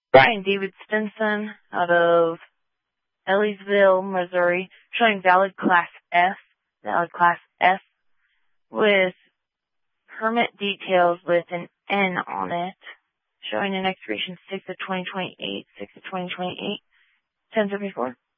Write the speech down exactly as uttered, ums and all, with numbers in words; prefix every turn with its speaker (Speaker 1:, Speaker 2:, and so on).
Speaker 1: Brian David Stinson out of Ellisville, Missouri, showing valid Class S, valid Class S, with permit details with an N on it, showing an expiration six of twenty twenty-eight, six of twenty twenty-eight, ten seventy-four.